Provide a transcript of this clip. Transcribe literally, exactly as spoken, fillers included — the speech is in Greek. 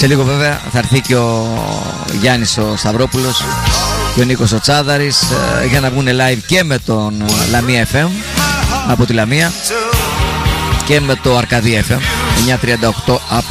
Σε λίγο βέβαια θα έρθει και ο Γιάννης ο Σταυρόπουλος και ο Νίκος ο Τσάδαρης ε, για να βγουν live και με τον Λαμία εφ εμ από τη Λαμία και με το Αρκαδία εφ εμ εννιακόσια τριάντα οκτώ από